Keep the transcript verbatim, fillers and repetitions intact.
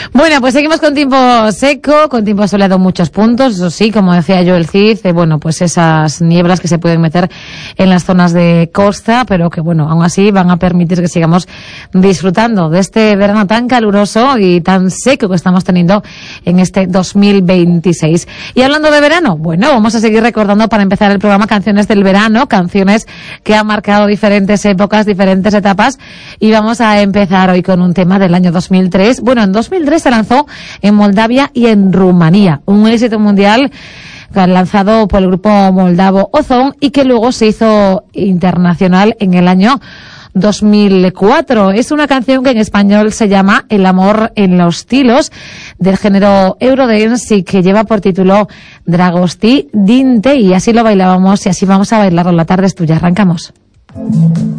Bueno, pues seguimos con tiempo seco, con tiempo soleado en muchos puntos, eso sí, como decía yo el Cid, eh, bueno, pues esas nieblas que se pueden meter en las zonas de costa, pero que bueno, aún así van a permitir que sigamos disfrutando de este verano tan caluroso y tan seco que estamos teniendo en este dos mil veintiséis. Y hablando de verano, bueno, vamos a seguir recordando para empezar el programa canciones del verano, canciones que han marcado diferentes épocas, diferentes etapas, y vamos a empezar hoy con un tema del año dos mil tres. Bueno, en dos mil tres se lanzó en Moldavia y en Rumanía, un éxito mundial lanzado por el grupo moldavo Ozon y que luego se hizo internacional en el año dos mil cuatro. Es una canción que en español se llama El amor en los tilos, del género Eurodance, y que lleva por título Dragosti Dinte, y así lo bailábamos y así vamos a bailarlo. La tarde es tuya, arrancamos.